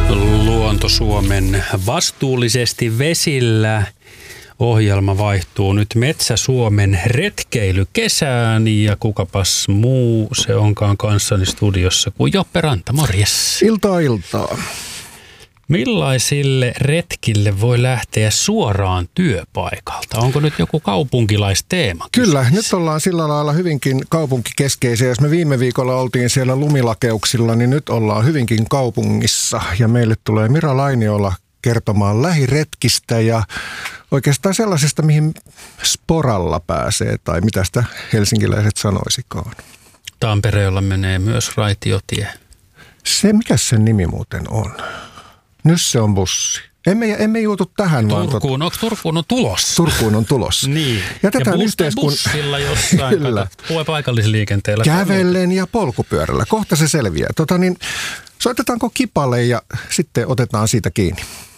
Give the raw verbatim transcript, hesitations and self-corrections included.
Luonto-Suomen vastuullisesti vesillä ohjelma vaihtuu nyt Metsä-Suomen retkeilykesään ja kukapas muu se onkaan kanssani studiossa kuin Joppe Ranta. Morjes. Iltaa iltaa. Millaisille retkille voi lähteä suoraan työpaikalta? Onko nyt joku kaupunkilaisteema? Kyllä, nyt ollaan sillä lailla hyvinkin kaupunkikeskeisiä. Jos me viime viikolla oltiin siellä lumilakeuksilla, niin nyt ollaan hyvinkin kaupungissa. Ja meille tulee Mira Lainiola kertomaan lähiretkistä ja oikeastaan sellaisesta, mihin sporalla pääsee tai mitä sitä helsinkiläiset sanoisikaan. Tampereella menee myös raitiotie. Se, mikä sen nimi muuten on? Nyt se on bussi. Emme, emme juutu tähän. Turkuun, onko Turkuun on tulossa? Turkuun on tulossa. Niin. Jätetään ja yhteiskun... bussilla jossain, kato, paikallisliikenteellä. Kävellen ja polkupyörällä. Kohta se selviää. Tota niin, soitetaanko Kipalle ja sitten otetaan siitä kiinni.